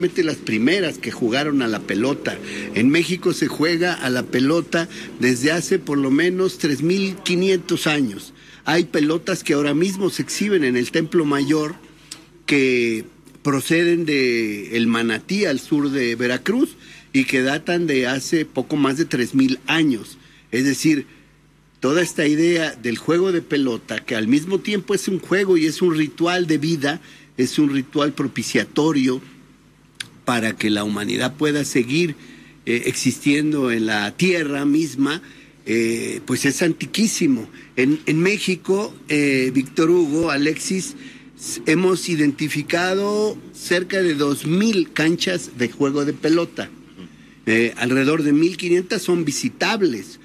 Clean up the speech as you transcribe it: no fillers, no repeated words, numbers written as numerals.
las primeras que jugaron a la pelota. En México se juega a la pelota desde hace por lo menos 3.500 años. Hay pelotas que ahora mismo se exhiben en el Templo Mayor que proceden de el Manatí al sur de Veracruz y que datan de hace poco más de 3.000 años. Es decir, toda esta idea del juego de pelota, que al mismo tiempo es un juego y es un ritual de vida, es un ritual propiciatorio para que la humanidad pueda seguir existiendo en la tierra misma, pues es antiquísimo. En México, Víctor Hugo, Alexis, hemos identificado cerca de 2.000 canchas de juego de pelota. Alrededor de 1.500 son visitables.